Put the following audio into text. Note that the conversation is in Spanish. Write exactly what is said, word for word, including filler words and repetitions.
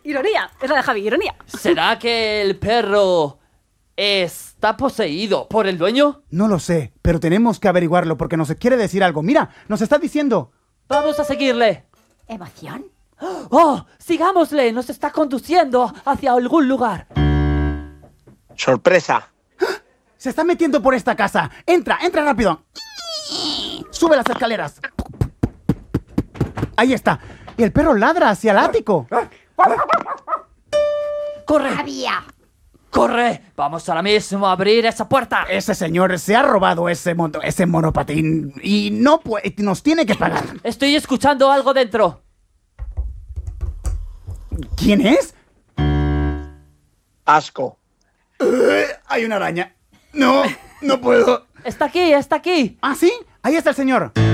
Ironía, es la de Javi, ironía. ¿Será que el perro está poseído por el dueño? No lo sé, pero tenemos que averiguarlo porque nos quiere decir algo. Mira, nos está diciendo... Vamos a seguirle. ¿Emoción? ¡Oh! ¡Sigámosle! Nos está conduciendo hacia algún lugar. ¡Sorpresa! Se está metiendo por esta casa. Entra, entra rápido. Sube las escaleras. Ahí está. Y el perro ladra hacia el ático. ¡Corre! Había. ¡Corre! Vamos ahora mismo a abrir esa puerta. Ese señor se ha robado ese, moto, ese monopatín y no puede, nos tiene que pagar. Estoy escuchando algo dentro. ¿Quién es? Asco. Uh, hay una araña. No, no puedo. Está aquí, está aquí. ¿Ah, sí? Ahí está el señor.